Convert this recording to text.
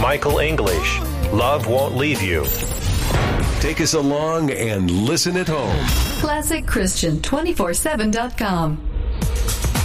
Michael English. Love won't leave you. Take us along and listen at home. ClassicChristian247.com.